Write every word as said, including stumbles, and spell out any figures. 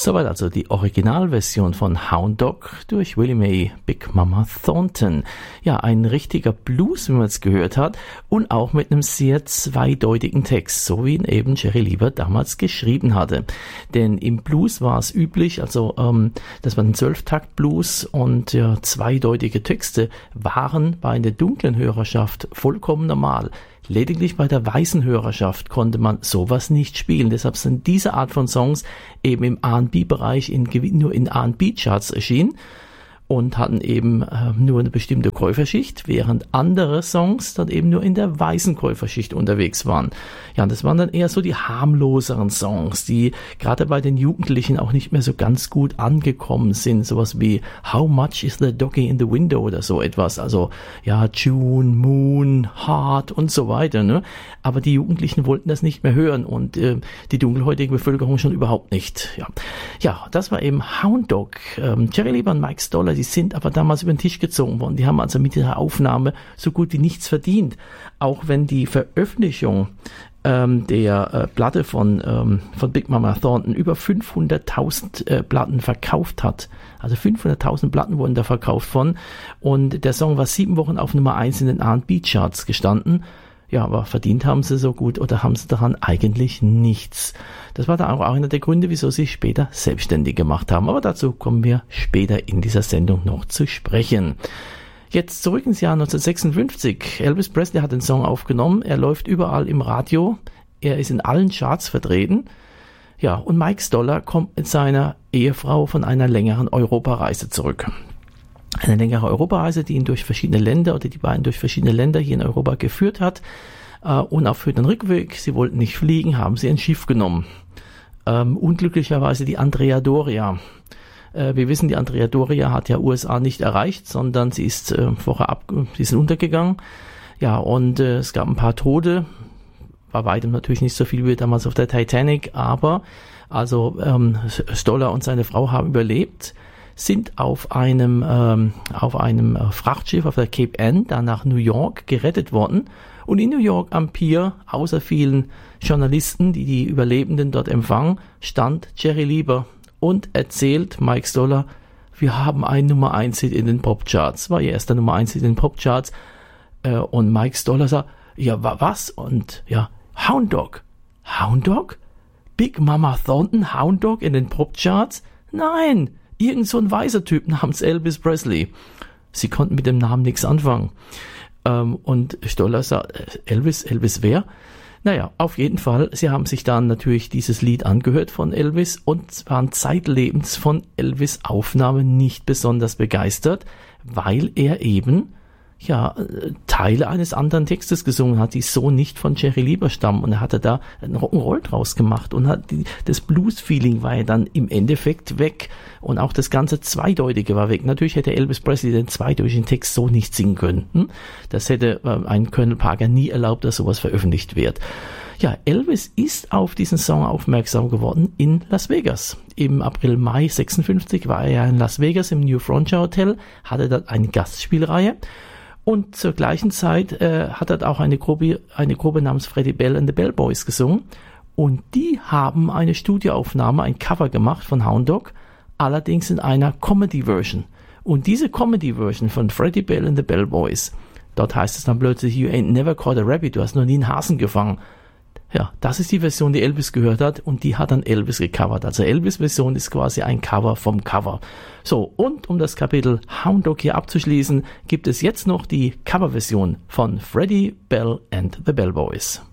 Soweit also die Originalversion von Hound Dog durch Willie Mae Big Mama Thornton. Ja, ein richtiger Blues, wie man es gehört hat, und auch mit einem sehr zweideutigen Text, so wie ihn eben Jerry Lieber damals geschrieben hatte. Denn im Blues war es üblich, also ähm, das war ein Zwölftakt-Blues, und ja, zweideutige Texte waren bei der dunklen Hörerschaft vollkommen normal. Lediglich bei der weißen Hörerschaft konnte man sowas nicht spielen. Deshalb sind diese Art von Songs eben im R und B-Bereich in, nur in R und B-Charts erschienen und hatten eben äh, nur eine bestimmte Käuferschicht, während andere Songs dann eben nur in der weißen Käuferschicht unterwegs waren. Ja, und das waren dann eher so die harmloseren Songs, die gerade bei den Jugendlichen auch nicht mehr so ganz gut angekommen sind. Sowas wie How Much is the Doggy in the Window oder so etwas. Also ja, June, Moon, Heart und so weiter. Ne? Aber die Jugendlichen wollten das nicht mehr hören und äh, die dunkelhäutige Bevölkerung schon überhaupt nicht. Ja, ja, das war eben Hound Dog. Ähm, Jerry Lieber und Mike Stoller, die sind aber damals über den Tisch gezogen worden. Die haben also mit dieser Aufnahme so gut wie nichts verdient. Auch wenn die Veröffentlichung ähm, der äh, Platte von, ähm, von Big Mama Thornton über fünfhunderttausend äh, Platten verkauft hat. Also fünfhunderttausend Platten wurden da verkauft von. Und der Song war sieben Wochen auf Nummer eins in den R und B-Charts gestanden. Ja, aber verdient haben sie so gut oder haben sie daran eigentlich nichts. Das war dann auch einer der Gründe, wieso sie später selbstständig gemacht haben. Aber dazu kommen wir später in dieser Sendung noch zu sprechen. Jetzt zurück ins Jahr neunzehnhundertsechsundfünfzig. Elvis Presley hat den Song aufgenommen. Er läuft überall im Radio. Er ist in allen Charts vertreten. Ja, und Mike Stoller kommt mit seiner Ehefrau von einer längeren Europareise zurück. Eine längere Europareise, die ihn durch verschiedene Länder oder die beiden durch verschiedene Länder hier in Europa geführt hat. Äh, und auch für den Rückweg, sie wollten nicht fliegen, haben sie ein Schiff genommen. Ähm, unglücklicherweise die Andrea Doria. Äh, wir wissen, die Andrea Doria hat ja U S A nicht erreicht, sondern sie ist äh, vorher ab, sie ist untergegangen. Ja, und äh, es gab ein paar Tote. Bei weitem natürlich nicht so viel wie damals auf der Titanic, aber also ähm, Stoller und seine Frau haben überlebt, sind auf einem ähm, auf einem Frachtschiff auf der Cape Ann dann nach New York gerettet worden, und in New York am Pier, außer vielen Journalisten, die die Überlebenden dort empfangen, stand Jerry Lieber und erzählt Mike Stoller, wir haben einen Nummer eins Hit in den Popcharts, war ihr erster Nummer eins Hit in den Popcharts, äh, und Mike Stoller sagt, ja, was? Und ja, Hound Dog, Hound Dog? Big Mama Thornton, Hound Dog in den Popcharts? Nein! Irgend so ein weiser Typ namens Elvis Presley. Sie konnten mit dem Namen nichts anfangen. Ähm, und Stoller sagt, Elvis, Elvis wer? Naja, auf jeden Fall, sie haben sich dann natürlich dieses Lied angehört von Elvis und waren zeitlebens von Elvis Aufnahmen nicht besonders begeistert, weil er eben ja, Teile eines anderen Textes gesungen hat, die so nicht von Jerry Lieber stammen, und er hatte da einen Rock'n'Roll draus gemacht und hat die, das Blues-Feeling war ja dann im Endeffekt weg und auch das ganze Zweideutige war weg. Natürlich hätte Elvis Presley den zweideutigen Text so nicht singen können. Das hätte äh, ein Colonel Parker nie erlaubt, dass sowas veröffentlicht wird. Ja, Elvis ist auf diesen Song aufmerksam geworden in Las Vegas. Im April, Mai sechsundfünfzig war er ja in Las Vegas im New Frontier Hotel, hatte dort eine Gastspielreihe. Und zur gleichen Zeit äh, hat er auch eine Gruppe, eine Gruppe namens Freddie Bell and the Bell Boys gesungen. Und die haben eine Studioaufnahme, ein Cover gemacht von Hound Dog, allerdings in einer Comedy-Version. Und diese Comedy-Version von Freddie Bell and the Bell Boys, dort heißt es dann plötzlich, you ain't never caught a rabbit, du hast noch nie einen Hasen gefangen. Ja, das ist die Version, die Elvis gehört hat, und die hat dann Elvis gecovert. Also Elvis-Version ist quasi ein Cover vom Cover. So, und um das Kapitel Hound Dog hier abzuschließen, gibt es jetzt noch die Coverversion von Freddie Bell and the Bell Boys.